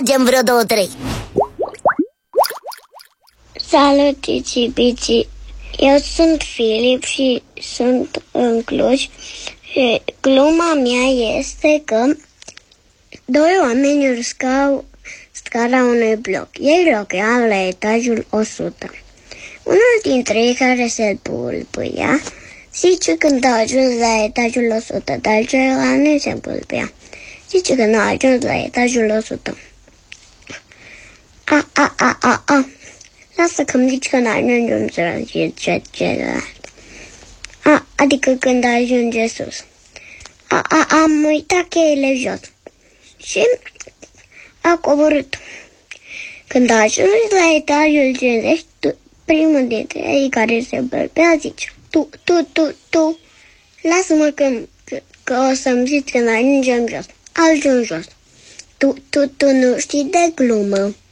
mergem vreo 2-3. Salut, Ici Bici! Eu sunt Filip și sunt în Cluj și gluma mea este că doi oameni urcau scara unui bloc. Ei locuiau la etajul 100. Unul dintre ei, care se pulpâia, zice când a ajuns la etajul 100, dar celălalt nu se pulpea. Zice când a ajuns la etajul 100. Lasă că-mi zici când ajungem sus, zice celălalt. Adică când ajunge sus. Am uitat cheile jos. Și a coborât. Când a ajuns la etajul 50, primul dintre ei care se bărbea zice: Tu, lasă-mă că o să-mi zici când ajungem jos. Ajung jos. Tu nu știi de glumă.